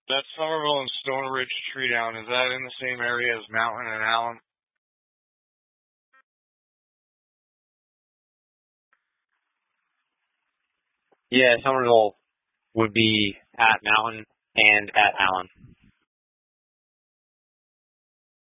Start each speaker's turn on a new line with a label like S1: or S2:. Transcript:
S1: That Somerville and Stone Ridge tree down, is that in the same area as Mountain and Allen?
S2: Yeah, Somerville would be at Mountain and at Allen.